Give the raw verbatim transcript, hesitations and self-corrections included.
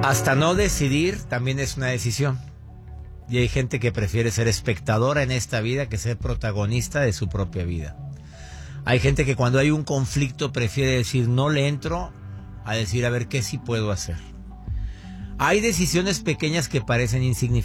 Hasta no decidir también es una decisión. Y hay gente que prefiere ser espectadora en esta vida que ser protagonista de su propia vida. Hay gente que cuando hay un conflicto prefiere decir no le entro a decir a ver qué sí puedo hacer. Hay decisiones pequeñas que parecen insignificantes.